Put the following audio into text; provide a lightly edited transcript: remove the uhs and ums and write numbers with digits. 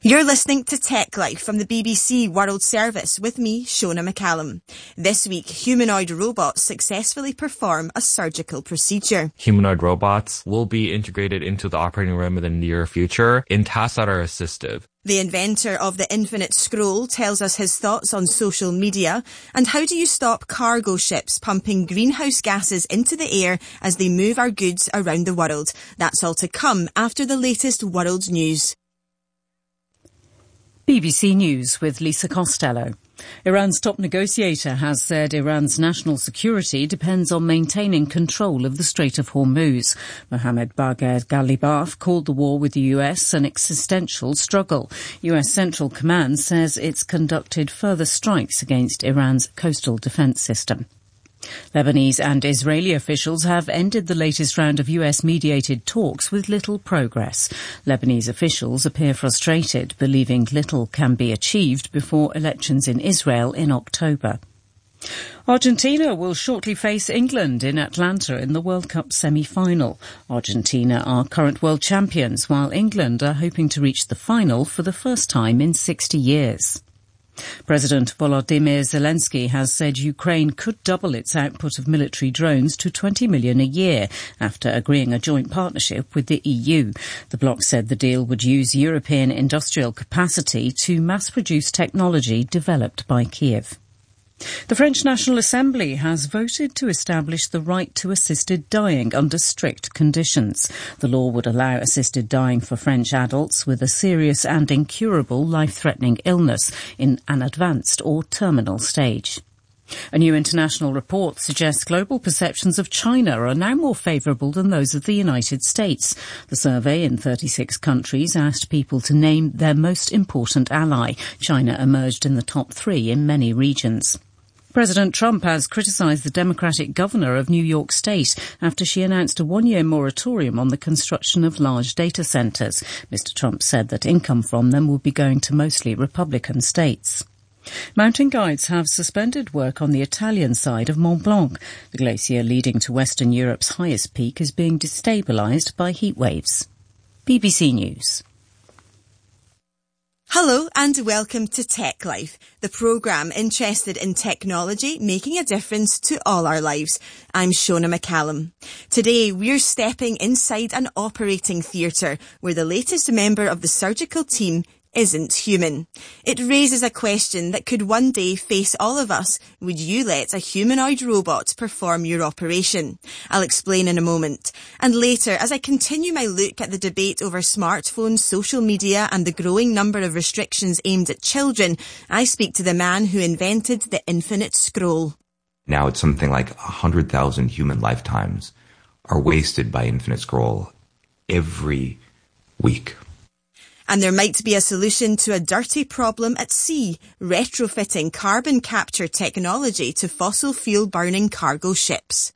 You're listening to Tech Life from the BBC World Service with me, Shona McCallum. This week, humanoid robots successfully perform a surgical procedure. Humanoid robots will be integrated into the operating room in the near future in tasks that are assistive. The inventor of the Infinite Scroll tells us his thoughts on social media. And how do you stop cargo ships pumping greenhouse gases into the air as they move our goods around the world? That's all to come after the latest world news. BBC News with Lisa Costello. Iran's top negotiator has said Iran's national security depends on maintaining control of the Strait of Hormuz. Mohammad Bagher Ghalibaf called the war with the US an existential struggle. US Central Command says it's conducted further strikes against Iran's coastal defense system. Lebanese and Israeli officials have ended the latest round of US-mediated talks with little progress. Lebanese officials appear frustrated, believing little can be achieved before elections in Israel in October. Argentina will shortly face England in Atlanta in the World Cup semi-final. Argentina are current world champions, while England are hoping to reach the final for the first time in 60 years. President Volodymyr Zelensky has said Ukraine could double its output of military drones to 20 million a year after agreeing a joint partnership with the EU. The bloc said the deal would use European industrial capacity to mass-produce technology developed by Kiev. The French National Assembly has voted to establish the right to assisted dying under strict conditions. The law would allow assisted dying for French adults with a serious and incurable life-threatening illness in an advanced or terminal stage. A new international report suggests global perceptions of China are now more favourable than those of the United States. The survey in 36 countries asked people to name their most important ally. China emerged in the top 3 in many regions. President Trump has criticised the Democratic governor of New York State after she announced a one-year moratorium on the construction of large data centres. Mr. Trump said that income from them will be going to mostly Republican states. Mountain guides have suspended work on the Italian side of Mont Blanc. The glacier leading to Western Europe's highest peak is being destabilised by heat waves. BBC News. Hello and welcome to Tech Life, the programme interested in technology making a difference to all our lives. I'm Shona McCallum. Today we're stepping inside an operating theatre where the latest member of the surgical team isn't human. It raises a question that could one day face all of us. Would you let a humanoid robot perform your operation? I'll explain in a moment. And later, as I continue my look at the debate over smartphones, social media and the growing number of restrictions aimed at children, I speak to the man who invented the Infinite Scroll. Now it's something like 100,000 human lifetimes are wasted by Infinite Scroll every week. And there might be a solution to a dirty problem at sea, retrofitting carbon capture technology to fossil fuel burning cargo ships.